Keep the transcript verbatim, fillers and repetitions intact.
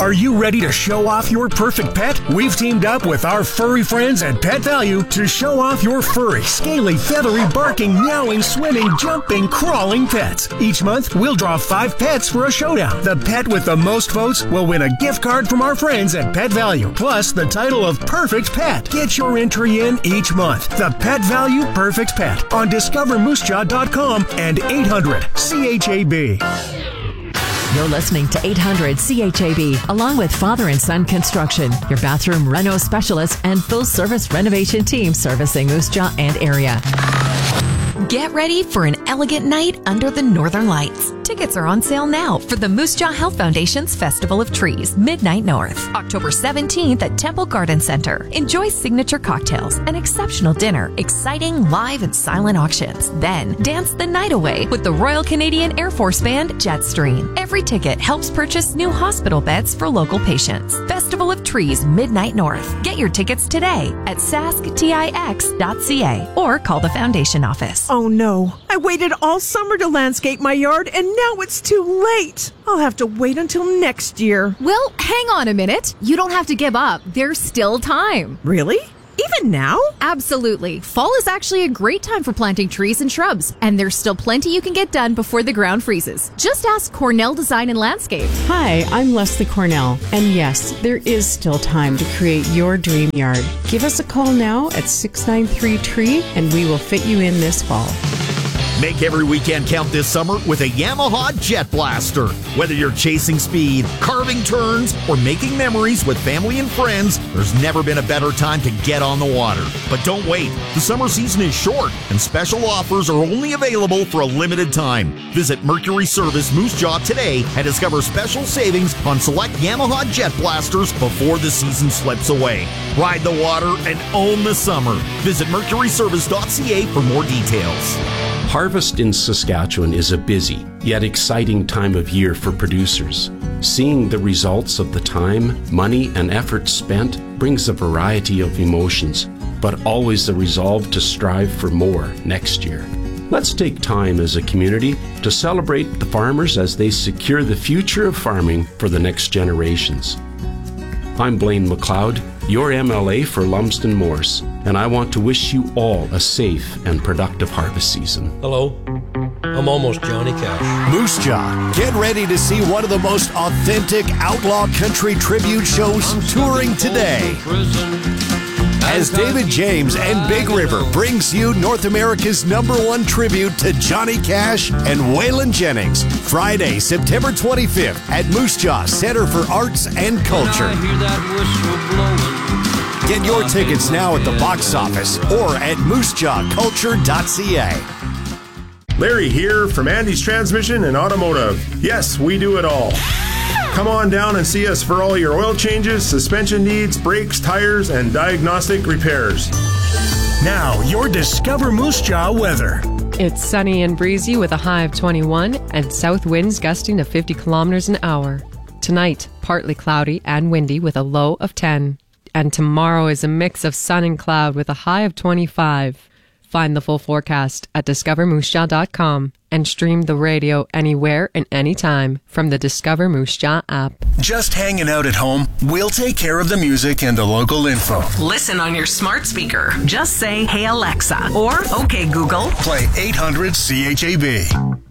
Are you ready to show off your perfect pet? We've teamed up with our furry friends at Pet Value to show off your furry, scaly, feathery, barking, meowing, swimming, jumping, crawling pets. Each month, we'll draw five pets for a showdown. The pet with the most votes will win a gift card from our friends at Pet Value, plus the title of Perfect Pet. Get your entry in each month. The Pet Value Perfect Pet on discover moose jaw dot com and eight hundred C H A B. You're listening to eight hundred C H A B, along with Father and Son Construction, your bathroom reno specialist and full-service renovation team servicing Moose Jaw and area. Get ready for an elegant night under the Northern Lights. Tickets are on sale now for the Moose Jaw Health Foundation's Festival of Trees, Midnight North, October seventeenth at Temple Garden Center. Enjoy signature cocktails, an exceptional dinner, exciting live and silent auctions. Then dance the night away with the Royal Canadian Air Force Band Jetstream. Every ticket helps purchase new hospital beds for local patients. Festival of Trees, Midnight North. Get your tickets today at sask tix dot c a or call the foundation office. Oh no, I waited all summer to landscape my yard and now it's too late. I'll have to wait until next year. Well, hang on a minute. You don't have to give up. There's still time. Really? Even now? Absolutely. Fall is actually a great time for planting trees and shrubs, and there's still plenty you can get done before the ground freezes. Just ask Cornell Design and Landscape. Hi, I'm Leslie Cornell, and yes, there is still time to create your dream yard. Give us a call now at six nine three tree, and we will fit you in this fall. Make every weekend count this summer with a Yamaha Jet Blaster. Whether you're chasing speed, carving turns, or making memories with family and friends, there's never been a better time to get on the water. But don't wait. The summer season is short, and special offers are only available for a limited time. Visit Mercury Service Moose Jaw today and discover special savings on select Yamaha Jet Blasters before the season slips away. Ride the water and own the summer. Visit mercury service dot c a for more details. Harvest in Saskatchewan is a busy, yet exciting time of year for producers. Seeing the results of the time, money, and effort spent brings a variety of emotions, but always the resolve to strive for more next year. Let's take time as a community to celebrate the farmers as they secure the future of farming for the next generations. I'm Blaine McLeod, your M L A for Lumsden Morse, and I want to wish you all a safe and productive harvest season. Hello, I'm almost Johnny Cash. Moose Jaw, get ready to see one of the most authentic outlaw country tribute shows touring today. As David James and Big River brings you North America's number one tribute to Johnny Cash and Waylon Jennings, Friday, September twenty-fifth at Moose Jaw Center for Arts and Culture. Get your tickets now at the box office or at moose jaw culture dot c a. Larry here from Andy's Transmission and Automotive. Yes, we do it all. Come on down and see us for all your oil changes, suspension needs, brakes, tires, and diagnostic repairs. Now, your Discover Moose Jaw weather. It's sunny and breezy with a high of twenty-one and south winds gusting to fifty kilometers an hour. Tonight, partly cloudy and windy with a low of ten. And tomorrow is a mix of sun and cloud with a high of twenty-five. Find the full forecast at discover moose jaw dot com and stream the radio anywhere and anytime from the Discover Moose Jaw app. Just hanging out at home? We'll take care of the music and the local info. Listen on your smart speaker. Just say, "Hey Alexa," or "Okay Google." Play eight hundred C H A B.